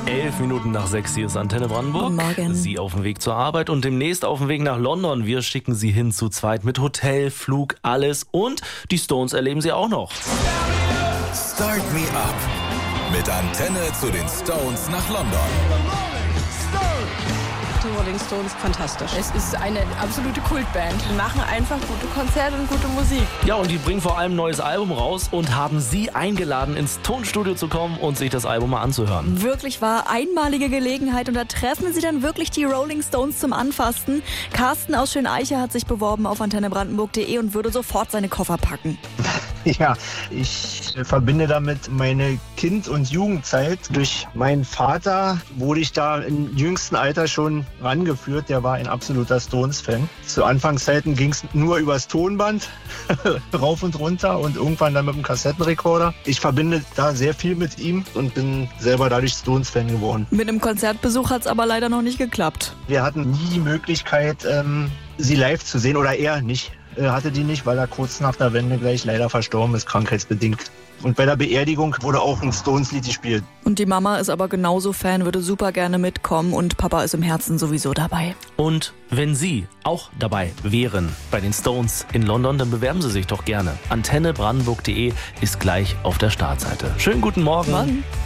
11 Minuten nach 6, hier ist Antenne Brandenburg. Guten Morgen. Sie auf dem Weg zur Arbeit und demnächst auf dem Weg nach London. Wir schicken Sie hin zu zweit mit Hotel, Flug, alles. Und die Stones erleben Sie auch noch. Start Me Up mit Antenne zu den Stones nach London. Die Rolling Stones, fantastisch. Es ist eine absolute Kultband. Die machen einfach gute Konzerte und gute Musik. Ja, und die bringen vor allem ein neues Album raus und haben Sie eingeladen, ins Tonstudio zu kommen und sich das Album mal anzuhören. Wirklich war einmalige Gelegenheit und da treffen Sie dann wirklich die Rolling Stones zum Anfassen. Carsten aus Schöneiche hat sich beworben auf antennebrandenburg.de und würde sofort seine Koffer packen. Ja, ich verbinde damit meine Kind- und Jugendzeit. Durch meinen Vater wurde ich da im jüngsten Alter schon rangeführt. Der war ein absoluter Stones-Fan. Zu Anfangszeiten ging es nur übers Tonband, rauf und runter und irgendwann dann mit dem Kassettenrekorder. Ich verbinde da sehr viel mit ihm und bin selber dadurch Stones-Fan geworden. Mit einem Konzertbesuch hat es aber leider noch nicht geklappt. Wir hatten nie die Möglichkeit, sie live zu sehen, oder er nicht. Hatte die nicht, weil er kurz nach der Wende gleich leider verstorben ist, krankheitsbedingt. Und bei der Beerdigung wurde auch ein Stones-Lied gespielt. Und die Mama ist aber genauso Fan, würde super gerne mitkommen und Papa ist im Herzen sowieso dabei. Und wenn Sie auch dabei wären bei den Stones in London, dann bewerben Sie sich doch gerne. antennebrandenburg.de ist gleich auf der Startseite. Schönen guten Morgen. Morgen.